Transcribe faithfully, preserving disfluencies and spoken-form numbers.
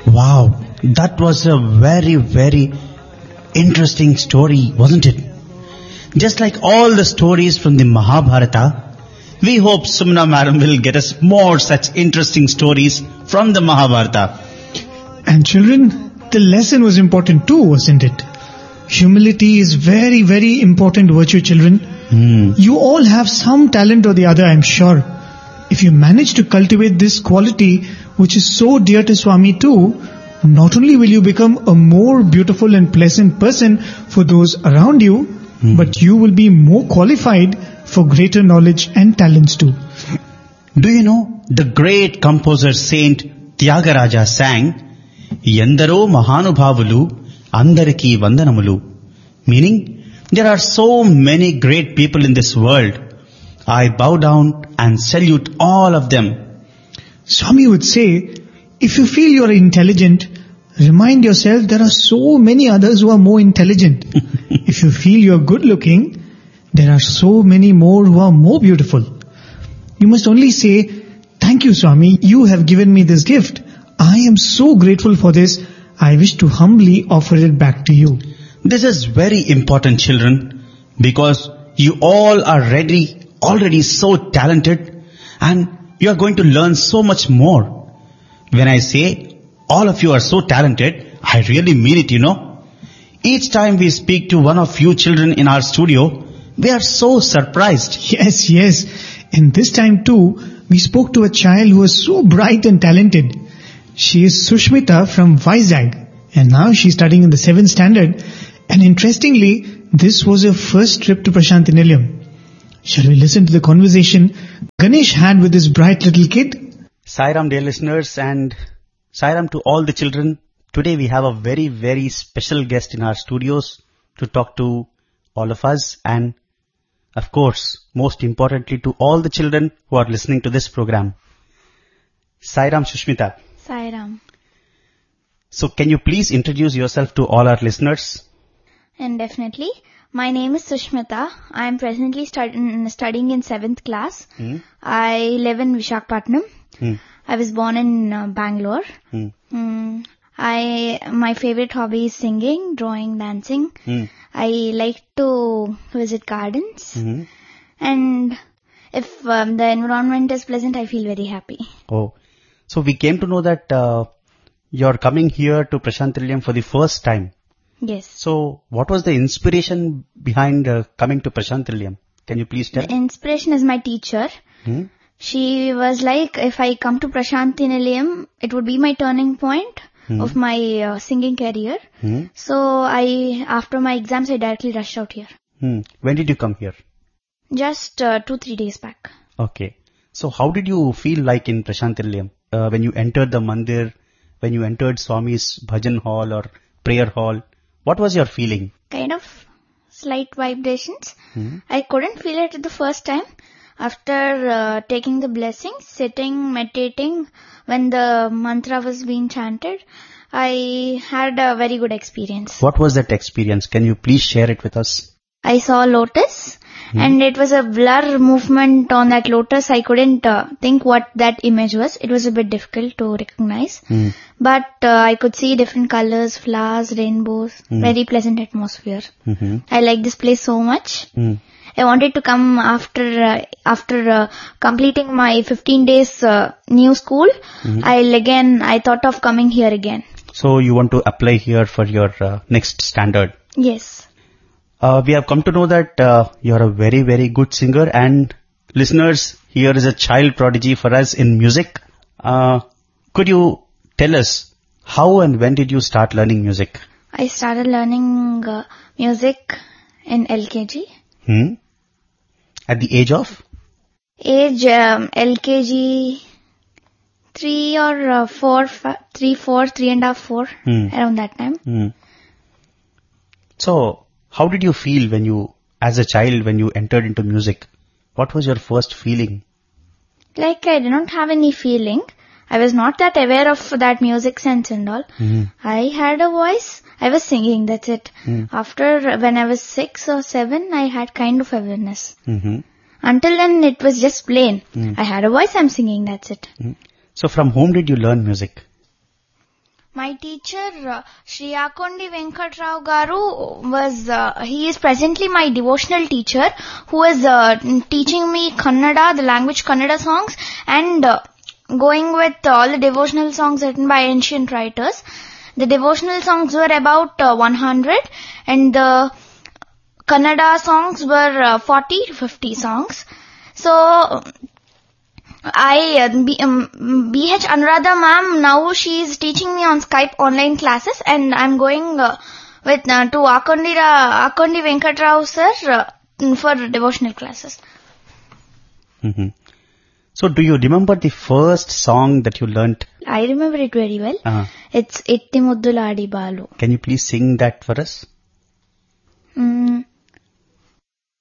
Wow, that was a very, very interesting story, wasn't it? Just like all the stories from the Mahabharata, we hope Sumna Madam will get us more such interesting stories from the Mahabharata. And children, the lesson was important too, wasn't it? Humility is very, very important virtue, children. Hmm. You all have some talent or the other, I'm sure. If you manage to cultivate this quality, which is so dear to Swami too, not only will you become a more beautiful and pleasant person for those around you, Hmm. but you will be more qualified for greater knowledge and talents too. Do you know the great composer Saint Tyagaraja sang, Yendaro Mahanubhavulu Andariki Vandanamulu, meaning there are so many great people in this world. I bow down and salute all of them. Swami would say, if you feel you are intelligent, remind yourself there are so many others who are more intelligent. If you feel you are good looking, there are so many more who are more beautiful. You must only say, thank you Swami, you have given me this gift. I am so grateful for this. I wish to humbly offer it back to you. This is very important, children, because you all are ready, already so talented, and you are going to learn so much more. When I say all of you are so talented, I really mean it, you know. Each time we speak to one of you children in our studio, we are so surprised. Yes, yes. And this time too, we spoke to a child who was so bright and talented. She is Sushmita from Vizag, and now she is studying in the seventh standard. And interestingly, this was her first trip to Prasanthi Nilayam. Shall we listen to the conversation Ganesh had with this bright little kid? Sairam, dear listeners, and Sairam to all the children. Today we have a very, very special guest in our studios to talk to all of us, and of course, most importantly to all the children who are listening to this program. Sairam, Sushmita. Sairam. So can you please introduce yourself to all our listeners? And definitely. My name is Sushmita. I am presently stud- studying in seventh class. Hmm. I live in Visakhapatnam. Hmm. I was born in uh, Bangalore. Hmm. Mm, I my favorite hobby is singing, drawing, dancing. Hmm. I like to visit gardens. Hmm. And if um, the environment is pleasant, I feel very happy. Oh, so we came to know that uh, you're coming here to Prasanthi Nilayam for the first time. Yes. So what was the inspiration behind uh, coming to Prasanthi Nilayam? Can you please tell? The inspiration is my teacher. Hmm? She was like, if I come to Prasanthi Nilayam, it would be my turning point Hmm. of my uh, singing career. Hmm? So I, after my exams, I directly rushed out here. Hmm. When did you come here? Just uh, two, three days back. Okay. So how did you feel like in Prasanthi Nilayam? Uh, when you entered the mandir, when you entered Swami's bhajan hall or prayer hall, what was your feeling? Kind of slight vibrations. Hmm? I couldn't feel it the first time. After uh, taking the blessings, sitting, meditating, when the mantra was being chanted, I had a very good experience. What was that experience? Can you please share it with us? I saw a lotus Hmm. and it was a blur movement on that lotus. I couldn't uh, think what that image was. It was a bit difficult to recognize. Hmm. But uh, I could see different colors, flowers, rainbows, Hmm. very pleasant atmosphere. Mm-hmm. I like this place so much. Hmm. I wanted to come after uh, after uh, completing my fifteen days uh, new school. Hmm. I'll again, I thought of coming here again. So you want to apply here for your uh, next standard. Yes. Uh, we have come to know that uh, you are a very, very good singer, and listeners, here is a child prodigy for us in music. Uh, could you tell us how and when did you start learning music? I started learning uh, music in L K G. Hmm? At the age of? Age um, L K G three or uh, four, fi- three, four, three and a half, four, Hmm. around that time. Hmm. So, how did you feel when you, as a child, when you entered into music? What was your first feeling? Like I did not have any feeling. I was not that aware of that music sense and all. Hmm. I had a voice. I was singing, that's it. Hmm. After, when I was six or seven, I had kind of awareness. Mm-hmm. Until then, it was just plain. Hmm. I had a voice, I'm singing, that's it. So from whom did you learn music? My teacher, uh, Shri Akondi Venkatrao Garu, was, uh, he is presently my devotional teacher, who is uh, teaching me Kannada, the language Kannada songs, and uh, going with all the devotional songs written by ancient writers. The devotional songs were about uh, one hundred, and the Kannada songs were uh, forty to fifty songs. So, I, uh, B, um, B H Anuradha ma'am, now she is teaching me on Skype online classes, and I'm going uh, with uh, to Akondi, uh, Akondi Venkatrao sir uh, for devotional classes. Mm-hmm. So do you remember the first song that you learnt? I remember it very well. Uh-huh. It's Itti Mudduladi Balu. Can you please sing that for us? Mm.